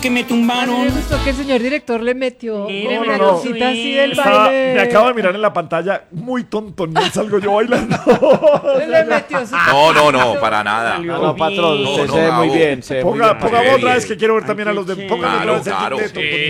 que me A mí tumbaron. me gustó que el señor director le metió No, una no. cosita así del Estaba- baile. me acabo de mirar en la pantalla, muy tonto, no salgo yo bailando. Le metió su No, para nada. No, patrón, No, usted no, se ve muy Bravo. bien. Se ve muy bien, Ponga patrón. otra vez que quiero ver también a los de. Póngame otra vez el Claro. quinteto.